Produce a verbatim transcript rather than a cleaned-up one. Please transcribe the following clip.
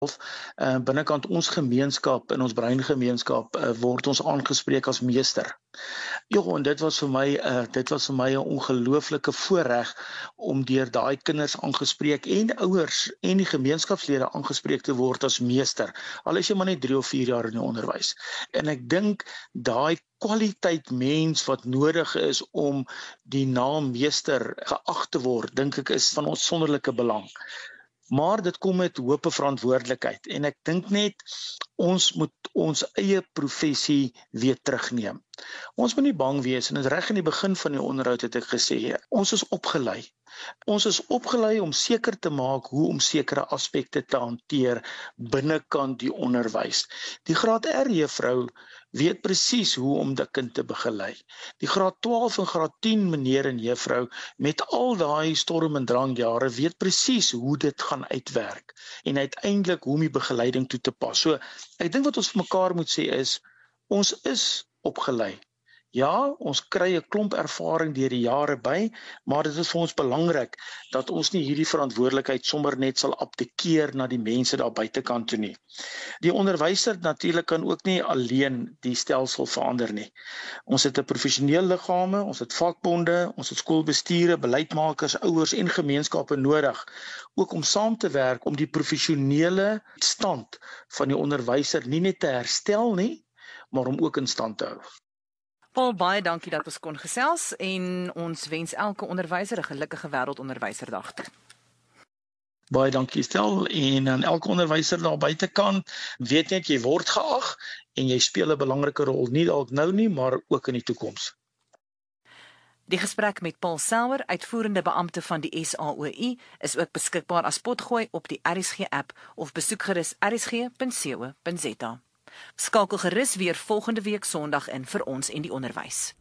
Uh, binnekant ons gemeenskap, in ons breingemeenskap, uh, word ons aangespreek as meester. Ja, en dit was vir my, uh, dit was vir my 'n ongelooflike voorreg om deur daai kinders aangespreek en ouers en die gemeenskapslede aangespreek te word as meester. Al is jy maar net drie of vier jaar in die onderwys. En ek dink daai kwaliteit mens wat nodig is om die naam meester geag te word, dink ek is van ons sonderlike belang. Maar dit kom met hoop verantwoordelikheid en ek dink net ons moet ons eie professie weer terugneem. Ons moet nie bang wees en dit reg in die begin van die onderhoud het ek gesê, ons is opgelei. Ons is opgelei om seker te maak hoe om sekere aspekte te hanteer binnekant die onderwys. Die graad R juffrou weet presies hoe om die kind te begelei. Die graad twaalf en graad tien meneer en juffrou met al daai storm en drang jare weet presies hoe dit gaan uitwerk en uiteindelik hoe om die begeleiding toe te pas. So ek dink wat ons vir mekaar moet sê is ons is opgelei. Ja, ons kry 'n klomp ervaring deur die jare by, maar dit is vir ons belangrik dat ons nie hierdie verantwoordelikheid sommer net sal abdikeer na die mense daar buitekant toe nie. Die onderwyser natuurlik kan ook nie alleen die stelsel verander nie. Ons het 'n professionele liggame, ons het vakbonde, ons het skoolbestuure, beleidsmakers, ouers en gemeenskappe nodig, ook om saam te werk om die professionele stand van die onderwyser nie net te herstel nie, maar om ook in stand te hou. Paul, baie dankie dat ons kon gesels en ons wens elke onderwyser 'n gelukkige wêreldonderwyserdag toe. Baie dankie Stel en aan elke onderwyser daar buitekant, weet net jy word geag en jy speel 'n belangrike rol nie dalk nou nie, maar ook in die toekoms. Die gesprek met Paul Sauer, uitvoerende beampte van die S A O I, is ook beskikbaar as potgooi op die R S G app of besoek gerus r s g punt co punt z a. Skakel gerus weer volgende week Sondag in vir ons en die onderwys.